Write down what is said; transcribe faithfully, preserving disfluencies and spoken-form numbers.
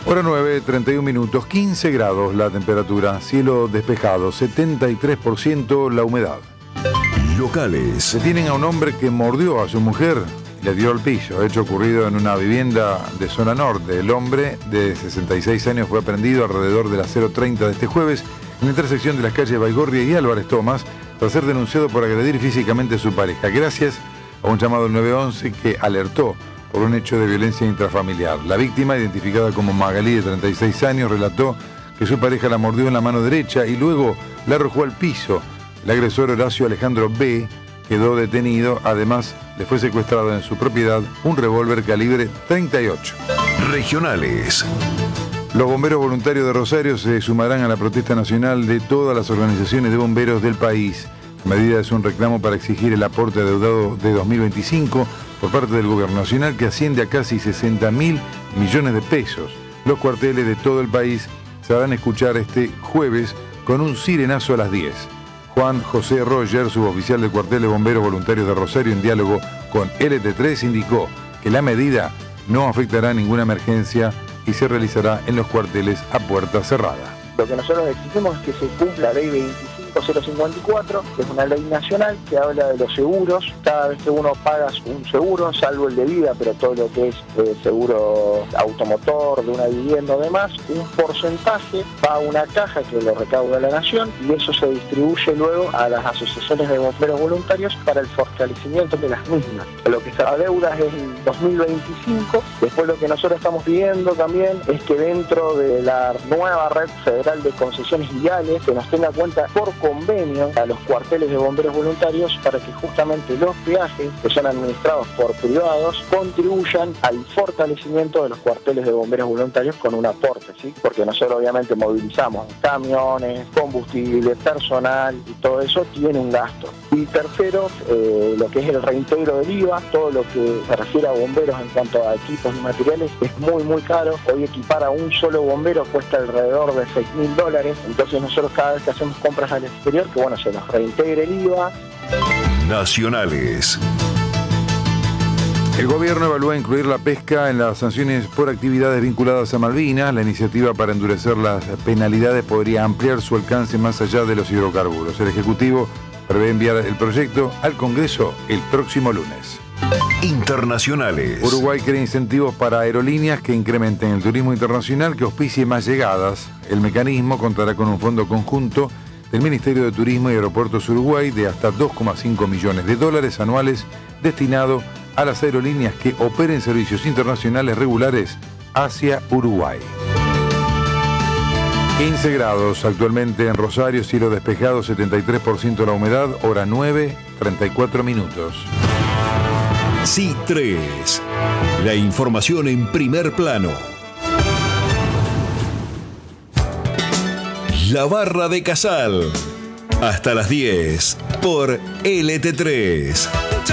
Hora nueve, treinta y un minutos, quince grados la temperatura, cielo despejado, setenta y tres por ciento la humedad. Locales. Detienen a un hombre que mordió a su mujer y le dio al piso. Hecho ocurrido en una vivienda de zona norte. El hombre de sesenta y seis años fue aprendido alrededor de las cero treinta de este jueves en la intersección de las calles Baigorria y Álvarez Tomás tras ser denunciado por agredir físicamente a su pareja. Gracias a un llamado al nueve once que alertó por un hecho de violencia intrafamiliar. La víctima, identificada como Magalí, de treinta y seis años, relató que su pareja la mordió en la mano derecha y luego la arrojó al piso. El agresor, Horacio Alejandro B., quedó detenido. Además, le fue secuestrado en su propiedad un revólver calibre treinta y ocho. Regionales. Los bomberos voluntarios de Rosario se sumarán a la protesta nacional de todas las organizaciones de bomberos del país. La medida es un reclamo para exigir el aporte adeudado de dos mil veinticinco por parte del gobierno nacional, que asciende a casi sesenta mil millones de pesos. Los cuarteles de todo el país se harán escuchar este jueves con un sirenazo a las diez. Juan José Roger, suboficial del cuartel de bomberos voluntarios de Rosario, en diálogo con L T tres, indicó que la medida no afectará a ninguna emergencia y se realizará en los cuarteles a puerta cerrada. Lo que nosotros exigimos es que se cumpla la ley veinticinco mil cincuenta y cuatro, que es una ley nacional que habla de los seguros. Cada vez que uno paga un seguro, salvo el de vida, pero todo lo que es eh, seguro automotor, de una vivienda o demás, un porcentaje va a una caja que lo recauda la nación y eso se distribuye luego a las asociaciones de bomberos voluntarios para el fortalecimiento de las mismas. Lo que se adeuda es en dos mil veinticinco. Después lo que nosotros estamos pidiendo también es que dentro de la nueva red federal de concesiones viales se nos tenga cuenta por convenio a los cuarteles de bomberos voluntarios para que justamente los peajes que son administrados por privados contribuyan al fortalecimiento de los cuarteles de bomberos voluntarios con un aporte, ¿sí? Porque nosotros obviamente movilizamos camiones, combustible, personal y todo eso tiene un gasto. Y tercero, eh, lo que es el reintegro del I V A, todo lo que se refiere a bomberos en cuanto a equipos y materiales es muy muy caro. Hoy equipar a un solo bombero cuesta alrededor de seis mil dólares, entonces nosotros cada vez que hacemos compras al exterior, que bueno, se nos reintegre el I V A. Nacionales. El gobierno evalúa incluir la pesca en las sanciones por actividades vinculadas a Malvinas. La iniciativa para endurecer las penalidades podría ampliar su alcance más allá de los hidrocarburos. El Ejecutivo prevé enviar el proyecto al Congreso el próximo lunes. Internacionales. Uruguay crea incentivos para aerolíneas que incrementen el turismo internacional, que auspicie más llegadas. El mecanismo contará con un fondo conjunto del Ministerio de Turismo y Aeropuertos Uruguay de hasta dos coma cinco millones de dólares anuales destinado a las aerolíneas que operen servicios internacionales regulares hacia Uruguay. quince grados actualmente en Rosario, cielo despejado, setenta y tres por ciento la humedad, hora nueve, treinta y cuatro minutos. C I tres, la información en primer plano. La Barra de Casal, hasta las diez por L T tres.